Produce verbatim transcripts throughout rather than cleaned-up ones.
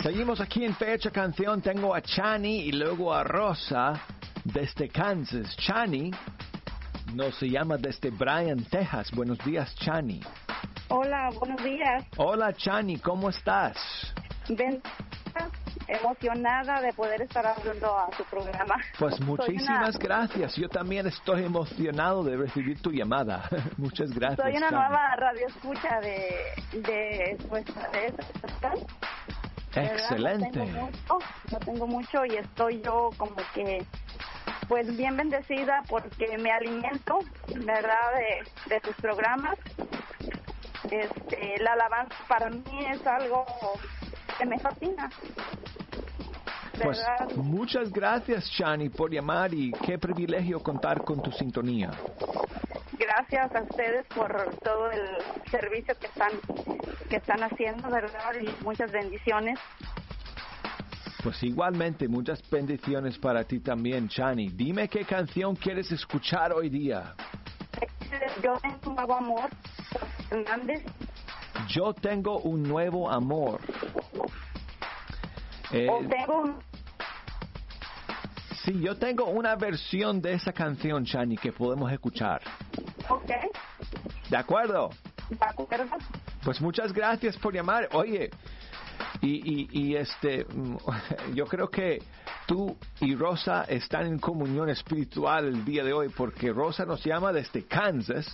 Seguimos aquí en Fecha Canción. Tengo a Chani y luego a Rosa desde Kansas. Chani nos se llama desde Bryan, Texas. Buenos días, Chani. Hola, buenos días. Hola, Chani, ¿cómo estás? Ven, emocionada de poder estar hablando a tu programa. Pues muchísimas una, gracias. Yo también estoy emocionado de recibir tu llamada. Muchas gracias. Soy una Chani. nueva radio escucha de de pues de esta estación. Excelente. No tengo mucho, no tengo mucho y estoy yo como que pues bien bendecida porque me alimento, ¿verdad? De, de tus programas. Este, la alabanza para mí es algo que me fascina. Pues ¿verdad? muchas gracias, Chani, por llamar y qué privilegio contar con tu sintonía. Gracias a ustedes por todo el servicio que están que están haciendo, ¿verdad? Y muchas bendiciones. Pues igualmente, muchas bendiciones para ti también, Chani. Dime qué canción quieres escuchar hoy día. Yo tengo un nuevo amor, Hernández. Yo tengo un nuevo amor. Eh, O tengo un... Sí, yo tengo una versión de esa canción, Chani, que podemos escuchar. Ok, ¿De acuerdo? ¿de acuerdo? Pues muchas gracias por llamar. Oye, y, y, y este, yo creo que tú y Rosa están en comunión espiritual el día de hoy, porque Rosa nos llama desde Kansas.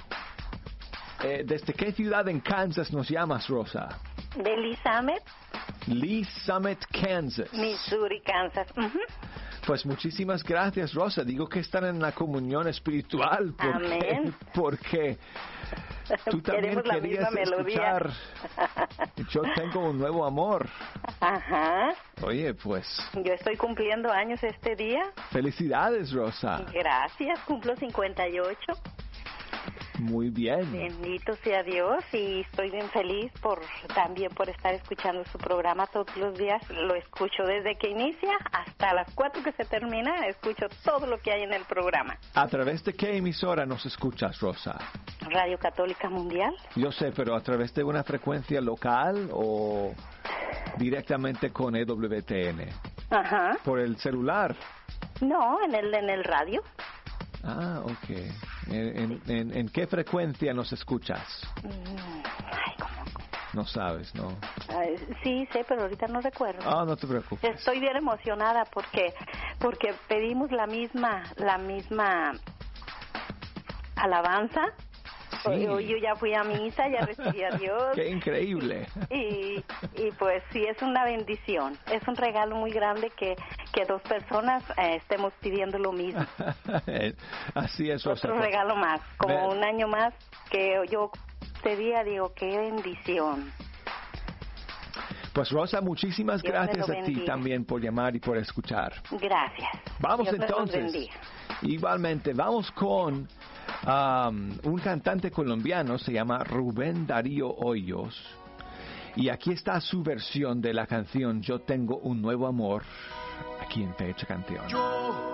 Eh, ¿Desde qué ciudad en Kansas nos llamas, Rosa? De Lee Summit, Lee Summit, Kansas. Missouri, Kansas. Uh-huh. Pues muchísimas gracias, Rosa. Digo que están en la comunión espiritual porque, Amén. porque tú también Queremos la querías misma melodía. escuchar Yo tengo un nuevo amor. Ajá. Oye, pues Yo estoy cumpliendo años este día. felicidades, Rosa. Gracias, cumplo cincuenta y ocho. Muy bien. Bendito sea Dios y estoy bien feliz por también por estar escuchando su programa todos los días. Lo escucho desde que inicia hasta las cuatro que se termina. Escucho todo lo que hay en el programa. ¿A través de qué emisora nos escuchas, Rosa? Radio Católica Mundial. Yo sé, pero ¿a través de una frecuencia local o directamente con E W T N? Ajá. ¿Por el celular? No, en el en el radio. Ah, ok. ¿En, en, en, en qué frecuencia nos escuchas? Ay, ¿cómo? No sabes, ¿no? Ay, sí, sé, pero ahorita no recuerdo. Ah, no te preocupes. Estoy bien emocionada porque porque pedimos la misma la misma alabanza. Sí. Yo, yo ya fui a misa, ya recibí a Dios. ¡Qué increíble! Y, y pues sí, es una bendición. Es un regalo muy grande que, que dos personas eh, estemos pidiendo lo mismo. Así es, Rosa. Otro regalo más, como Me... un año más que yo pedía, digo, qué bendición. Pues Rosa, muchísimas Dios gracias me lo a ti bendiga. también por llamar y por escuchar. Gracias. Vamos Dios me los entonces. bendiga. Igualmente, vamos con um, un cantante colombiano, se llama Rubén Darío Hoyos. Y aquí está su versión de la canción Yo tengo un nuevo amor, aquí en Fecha Canción. Yo